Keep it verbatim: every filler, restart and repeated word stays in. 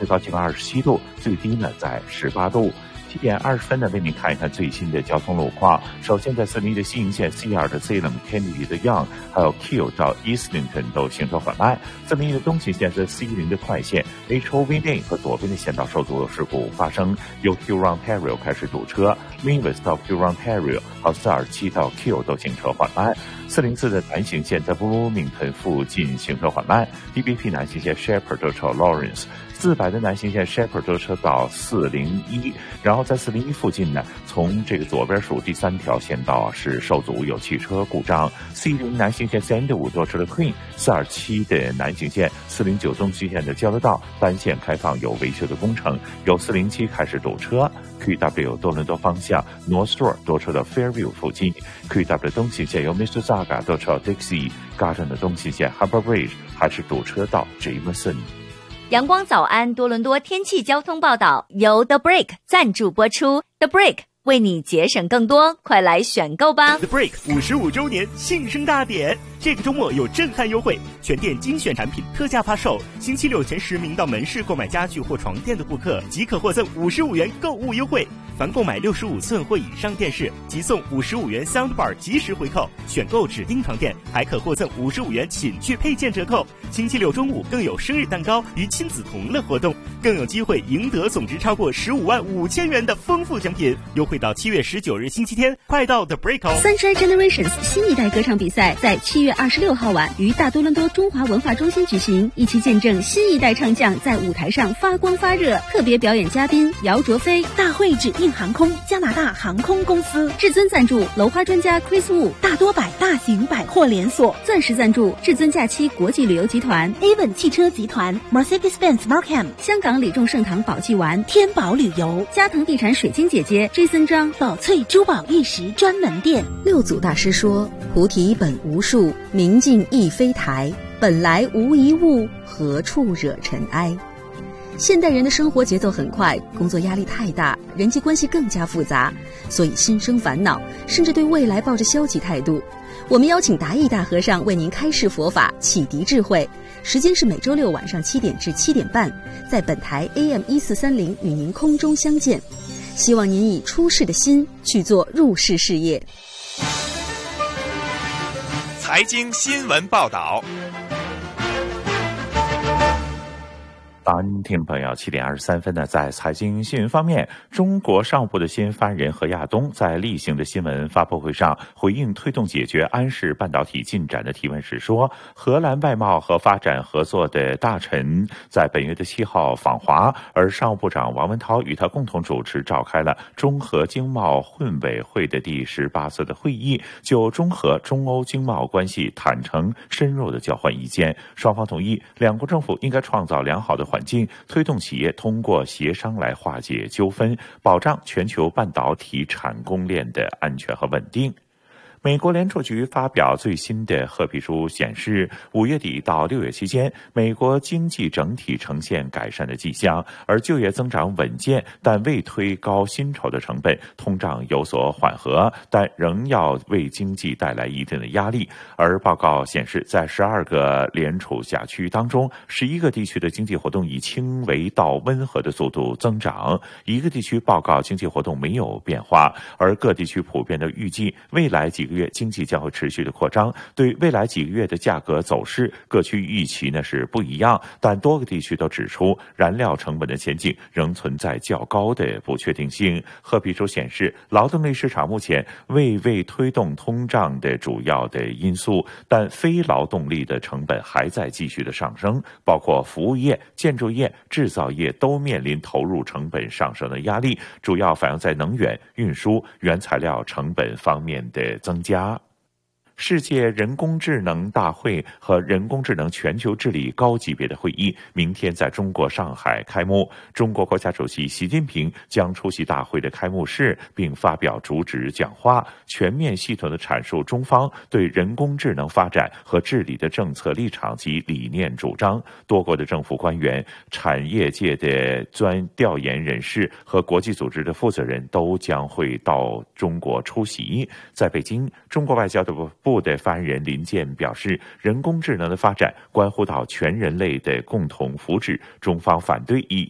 最高气温二十七度，最低呢在十八度。七点二十分呢，为您看一看最新的交通路况。首先，在四零一的西营线 C 二的 Salem、Kennedy 的 Young， 还有 Keele 到 Islington 都行车缓慢。四零一的东行线在 C 零的快线 H O V Lane 和左边的线道受阻事故发生，由 Hurontario 开始堵车 ，Minvis 到 Hurontario 和四二七到 Keele 都行车缓慢。四零四的南行线在 Bloomington 附近行车缓慢 ，D B P 南行线 Shepherd 都车 Lawrence。四百的南行线 Shepherd 都车到四零一，然后在四零一附近呢，从这个左边数第三条线道是受阻，有汽车故障。C 零南行线 Sandwood 多车的 Queen， 四二七的南行线，四零九东西线的交流道单线开放有维修的工程，由四零七开始堵车。Q W 多伦多方向 North Shore 多车的 Fairview 附近 ，Q W 东行线由 Mississauga 多车 Dixie Garden 的东行线 Harbour Bridge 还是堵车到 Jameson。 阳光早安多伦多天气交通报道由 The Break 赞助播出 ，The Break 为你节省更多，快来选购吧 ！The Break 五十五周年庆生大典，这个周末有震撼优惠，全店精选产品特价发售。星期六前十名到门市购买家具或床垫的顾客，即可获赠五十五元购物优惠。凡购买六十五寸或以上电视，即送五十五元 Soundbar 即时回扣。选购指定床垫，还可获赠五十五元寝具配件折扣。星期六中午更有生日蛋糕与亲子同乐活动，更有机会赢得总值超过十五万五千元的丰富奖品。优惠到七月十九日星期天，快到 The Break 哦 ！Sunshine Generations 新一代歌唱比赛在七月二十六号晚于大多伦多中华文化中心举行，一起见证新一代唱将在舞台上发光发热。特别表演嘉宾姚卓飞，大会指定航空加拿大航空公司，至尊赞助楼花专家 Chris Wu， 大多百大型百货连锁，钻石赞助至尊假期国际旅游集团 Avon 汽车集团 Mercedes-Benz Markham， 香港李众盛堂宝济丸天宝旅游，嘉腾地产水晶姐姐 Jason 张宝翠珠宝玉石专门店。 六祖大师说：菩提本无树，明镜亦非台，本来无一物，何处惹尘埃。现代人的生活节奏很快，工作压力太大，人际关系更加复杂，所以心生烦恼，甚至对未来抱着消极态度。我们邀请达义大和尚为您开示佛法，启迪智慧。时间是每周六晚上七点至七点半，在本台 A M 一四三零与您空中相见。希望您以出世的心去做入世事业。 财经新闻报道。 早安，听众朋友，七点二十三分呢，在财经新闻方面，中国商务部的新闻发言人何亚东在例行的新闻发布会上回应推动解决安氏半导体进展的提问时说，荷兰外贸和发展合作的大臣在本月的七号访华，而商务部长王文涛与他共同主持召开了中荷经贸混委会的第十八次的会议，就中荷、中欧经贸关系坦诚深入的交换意见，双方同意两国政府应该创造良好的环境，推动企业通过协商来化解纠纷，保障全球半导体产供链的安全和稳定。美国联储局发表最新的褐皮书显示，五月底到六月期间，美国经济整体呈现改善的迹象，而就业增长稳健，但未推高薪酬的成本，通胀有所缓和，但仍要为经济带来一定的压力。而报告显示，在十二个联储辖区当中，十一个地区的经济活动以轻微到温和的速度增长，一个地区报告经济活动没有变化，而各地区普遍的预计未来几个月经济将会持续的扩张。对未来几个月的价格走势，各区预期呢是不一样，但多个地区都指出，燃料成本的前景仍存在较高的不确定性。褐皮书显示，劳动力市场目前未为推动通胀的主要的因素，但非劳动力的成本还在继续的上升，包括服务业、建筑业、制造业都面临投入成本上升的压力，主要反映在能源、运输、原材料成本方面的增加。世界人工智能大会和人工智能全球治理高级别的会议明天在中国上海开幕，中国国家主席习近平将出席大会的开幕式，并发表主旨讲话，全面系统地阐述中方对人工智能发展和治理的政策立场及理念主张。多国的政府官员、产业界的专调研人士和国际组织的负责人都将会到中国出席。在北京，中国外交部部的发言人林健表示，人工智能的发展关乎到全人类的共同福祉，中方反对以